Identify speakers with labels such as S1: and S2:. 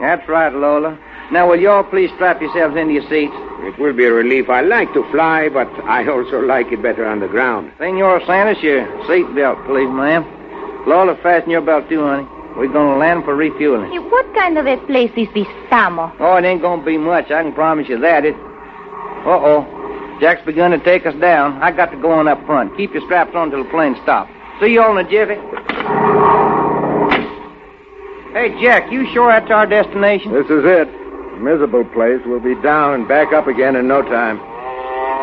S1: That's right, Lola. Now, will you all please strap yourselves into your seats?
S2: It will be a relief. I like to fly, but I also like it better on the ground.
S1: Senor Sanders, your seat belt, please, ma'am. Lola, fasten your belt, too, honey. We're going to land for refueling.
S3: Hey, what kind of a place is this, Tamo?
S1: Oh, it ain't going to be much. I can promise you that. Uh-oh. Jack's begun to take us down. I got to go on up front. Keep your straps on till the plane stops. See you all in a jiffy. Hey, Jack, you sure that's our destination?
S4: This is it. Miserable place. We'll be down and back up again in no time.